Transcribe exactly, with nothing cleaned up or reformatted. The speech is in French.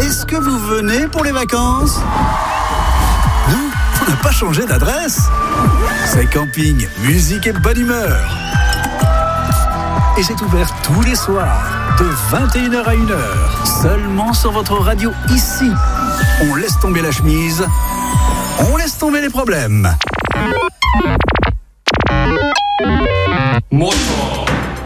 Est-ce que vous venez pour les vacances ? Nous, on n'a pas changé d'adresse. C'est camping, musique et bonne humeur. Et c'est ouvert tous les soirs, de vingt et une heures à une heure, seulement sur votre radio ici. On laisse tomber la chemise, on laisse tomber les problèmes. Motor.